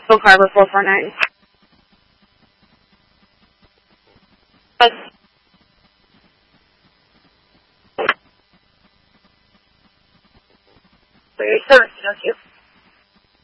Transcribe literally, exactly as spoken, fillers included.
Oak Harbor four four nine. For your service, don't you?